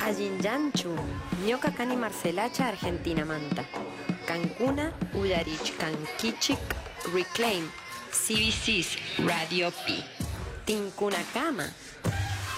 Allinyanchu, ñoka kani Marcelacha Argentina manta. Cancuna, Udarich, Canquichic, Reclaim, CBC's Radio P. Tincuna Cama,